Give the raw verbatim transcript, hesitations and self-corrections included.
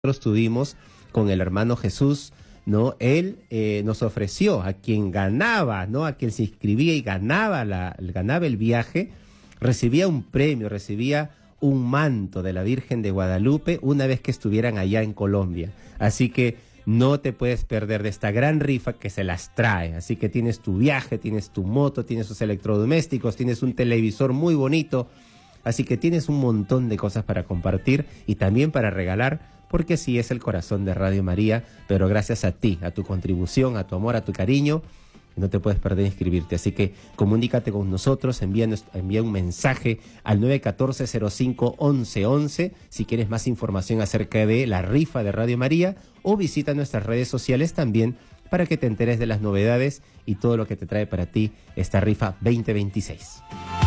nosotros tuvimos con el hermano Jesús, ¿no? Él eh, nos ofreció a quien ganaba, ¿no? A quien se inscribía y ganaba, la, ganaba el viaje, recibía un premio, recibía un manto de la Virgen de Guadalupe una vez que estuvieran allá en Colombia. Así que no te puedes perder de esta gran rifa que se las trae. Así que tienes tu viaje, tienes tu moto, tienes tus electrodomésticos, tienes un televisor muy bonito. Así que tienes un montón de cosas para compartir y también para regalar, porque sí es el corazón de Radio María, pero gracias a ti, a tu contribución, a tu amor, a tu cariño, no te puedes perder inscribirte. Así que comunícate con nosotros, envía, envía un mensaje al nueve uno cuatro cero cinco once once si quieres más información acerca de la rifa de Radio María, o visita nuestras redes sociales también para que te enteres de las novedades y todo lo que te trae para ti esta rifa veinte veintiséis.